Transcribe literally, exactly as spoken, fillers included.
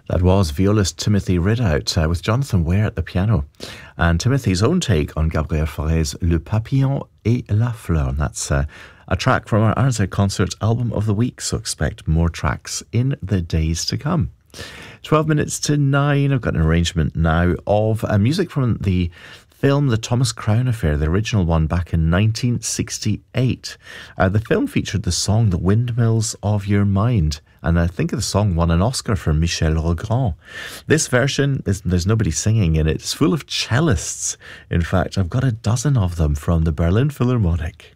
That was violist Timothy Ridout uh, with Jonathan Ware at the piano, and Timothy's own take on Gabriel Fauré's Le Papillon et la Fleur. And that's uh, a track from our R Z Concerts album of the week, so expect more tracks in the days to come. twelve minutes to nine, I've got an arrangement now of uh, music from the film The Thomas Crown Affair, the original one back in nineteen sixty-eight. Uh, the film featured the song The Windmills of Your Mind, and I think the song won an Oscar for Michel Legrand. This version, is, there's nobody singing in it. It's full of cellists. In fact, I've got a dozen of them from the Berlin Philharmonic.